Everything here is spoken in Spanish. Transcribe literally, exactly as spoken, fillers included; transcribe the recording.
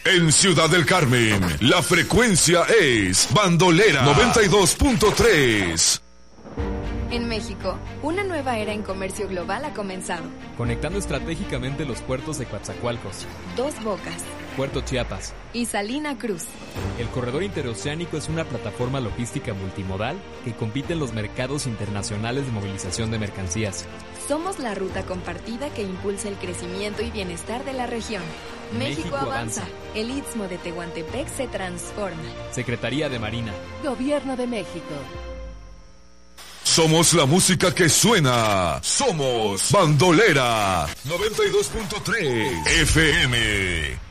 En Ciudad del Carmen, la frecuencia es Bandolera noventa y dos punto tres. En México, una nueva era en comercio global ha comenzado. Conectando estratégicamente los puertos de Coatzacoalcos, Dos Bocas, Puerto Chiapas y Salina Cruz. El corredor interoceánico es una plataforma logística multimodal que compite en los mercados internacionales de movilización de mercancías. Somos la ruta compartida que impulsa el crecimiento y bienestar de la región. México, México avanza. avanza. El Istmo de Tehuantepec se transforma. Secretaría de Marina. Gobierno de México. Somos la música que suena. Somos Bandolera noventa y dos punto tres F M.